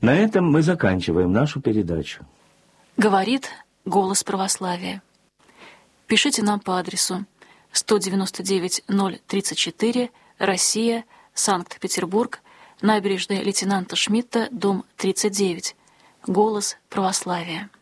На этом мы заканчиваем нашу передачу. Говорит «Голос православия». Пишите нам по адресу 199-034, Россия, Санкт-Петербург, набережная лейтенанта Шмидта, дом 39. «Голос православия».